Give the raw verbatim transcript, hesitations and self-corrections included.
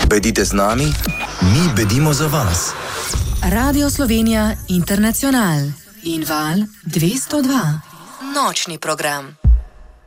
Bedite z nami, mi bedimo za vas. Radio Slovenija Internacional in Val dvesto dva. Nočni program.